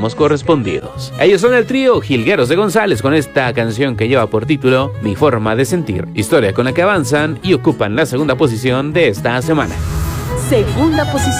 seremos correspondidos. Ellos son el trío Jilgueros de González con esta canción que lleva por título Mi Forma de Sentir, historia con la que avanzan y ocupan la segunda posición de esta semana. Segunda posición.